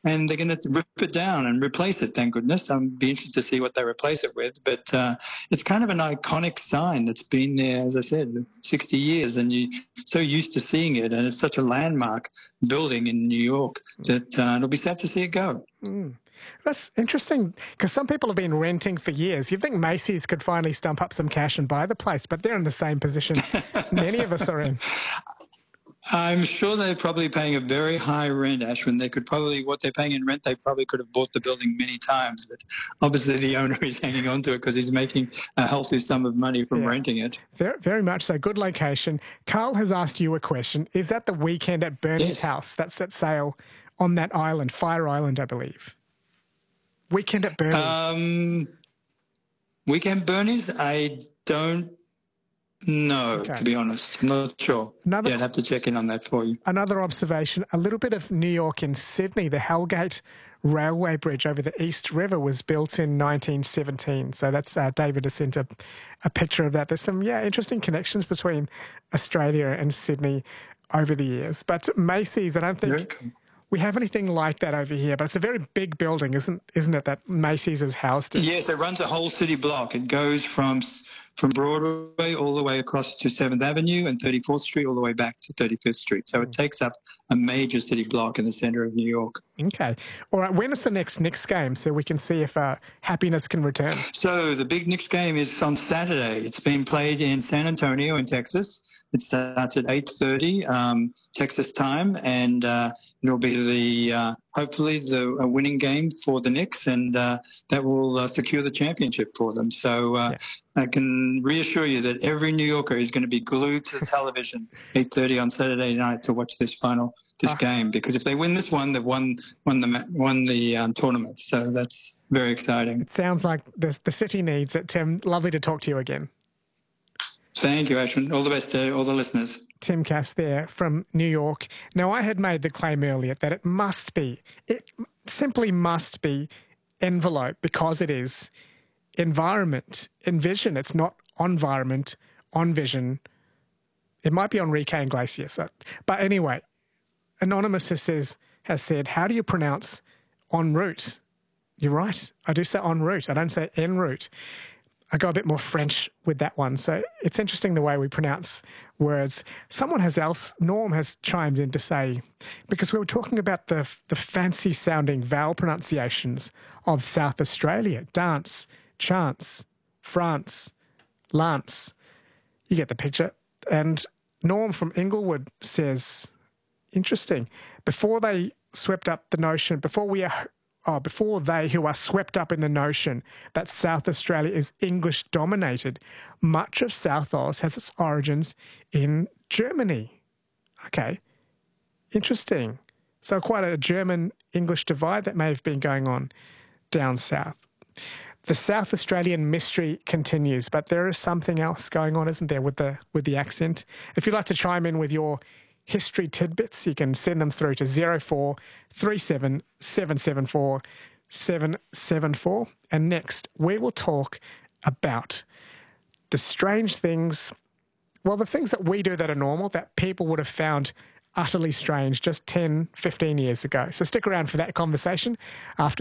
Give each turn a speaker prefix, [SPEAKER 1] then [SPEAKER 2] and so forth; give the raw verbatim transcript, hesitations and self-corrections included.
[SPEAKER 1] and they're going to rip it down and replace it, thank goodness. I'm be interested to see what they replace it with. But uh, it's kind of an iconic sign that's been there, as I said, sixty years, and you're so used to seeing it, and it's such a landmark building in New York that uh, it'll be sad to see it go.
[SPEAKER 2] Mm. That's interesting, because some people have been renting for years. You'd think Macy's could finally stump up some cash and buy the place, but they're in the same position many of us are in.
[SPEAKER 1] I'm sure they're probably paying a very high rent, Ashwin. They could probably, what they're paying in rent, they probably could have bought the building many times. But obviously the owner is hanging on to it because he's making a healthy sum of money from
[SPEAKER 2] yeah.
[SPEAKER 1] renting it.
[SPEAKER 2] Very, very much so. Good location. Carl has asked you a question. Is that the Weekend at Bernie's
[SPEAKER 1] Yes.
[SPEAKER 2] house that set sail on that island, Fire Island, I believe? Weekend at Bernie's.
[SPEAKER 1] Um, Weekend Bernie's? I don't know, okay. to be honest. I'm not sure. Another, yeah, I'd have to check in on that for you.
[SPEAKER 2] Another observation, a little bit of New York in Sydney. The Hellgate Railway Bridge over the East River was built in nineteen seventeen. So that's uh, David has sent a, a picture of that. There's some, yeah, interesting connections between Australia and Sydney over the years. But Macy's, I don't think... Yeah. We have anything like that over here, but it's a very big building, isn't isn't it, that Macy's is housed in?
[SPEAKER 1] Yes, it runs a whole city block. It goes from from Broadway all the way across to seventh Avenue and thirty-fourth Street all the way back to thirty-fifth Street. So it takes up a major city block in the centre of New York.
[SPEAKER 2] Okay. All right, when is the next Knicks game so we can see if uh, happiness can return?
[SPEAKER 1] So the big Knicks game is on Saturday. It's being played in San Antonio in Texas. It starts at eight thirty um, Texas time, and uh, it'll be the uh, hopefully the a winning game for the Knicks, and uh, that will uh, secure the championship for them. So uh, yeah. I can reassure you that every New Yorker is going to be glued to the television eight thirty on Saturday night to watch this final this ah. game, because if they win this one, they've won won the won the um, tournament. So that's very exciting.
[SPEAKER 2] It sounds like the the city needs it. Tim, lovely to talk to you again.
[SPEAKER 1] Thank you, Ashwin. All the best to all the listeners.
[SPEAKER 2] Tim Cass there from New York. Now, I had made the claim earlier that it must be, it simply must be envelope, because it is environment, envision. It's not environment, on vision. It might be Enrique Iglesias. But anyway, Anonymous has, says, has said, how do you pronounce en route? You're right. I do say en route. I don't say en route. I go a bit more French with that one. So it's interesting the way we pronounce words. Someone has else, Norm has chimed in to say, because we were talking about the the fancy sounding vowel pronunciations of South Australia, dance, chance, France, lance. You get the picture. And Norm from Inglewood says, interesting, before they swept up the notion, before we are Oh, before they who are swept up in the notion that South Australia is English-dominated, much of South Oz has its origins in Germany. Okay, interesting. So quite a German-English divide that may have been going on down south. The South Australian mystery continues, but there is something else going on, isn't there, with the with the accent? If you'd like to chime in with your history tidbits, you can send them through to zero four three seven seven seven four seven seven four. And next, we will talk about the strange things, well, the things that we do that are normal, that people would have found utterly strange just ten, fifteen years ago. So stick around for that conversation after